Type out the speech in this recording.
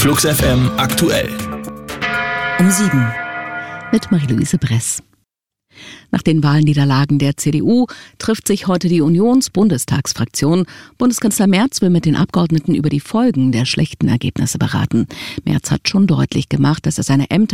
Flux FM aktuell. Um 7 mit Marie-Louise Bress. Nach den Wahlniederlagen der CDU trifft sich heute die Unions-Bundestagsfraktion. Bundeskanzler Merz will mit den Abgeordneten über die Folgen der schlechten Ergebnisse beraten. Merz hat schon deutlich gemacht, dass er seine Ämter